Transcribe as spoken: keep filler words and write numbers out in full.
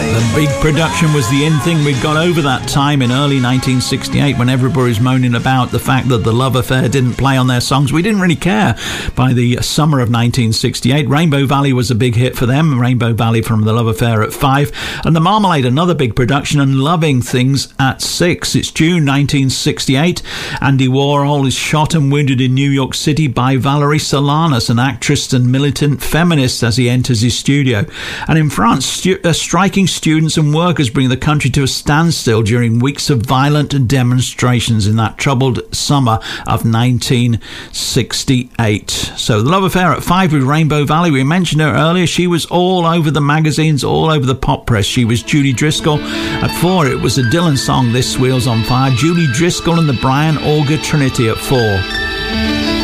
Big production was the in thing we'd got over that time in early nineteen sixty-eight when everybody was moaning about the fact that the Love Affair didn't play on their songs. We didn't really care. By the summer of nineteen sixty-eight, Rainbow Valley was a big hit for them. Rainbow Valley from the Love Affair at five, and The Marmalade, another big production, and Loving Things at six. It's June nineteen sixty-eight. Andy Warhol is shot and wounded in New York City by Valerie Solanas, an actress and militant feminist, as he enters his studio. And in France, stu- uh, striking students and workers bring the country to a standstill during weeks of violent demonstrations in that troubled summer of nineteen sixty-eight. So The Love Affair at five with Rainbow Valley. We mentioned her earlier. She was all over the magazines, all over the pop press. She was Julie Driscoll. At four, it was a Dylan song, This Wheel's on Fire. Julie Driscoll and the Brian Auger Trinity at four.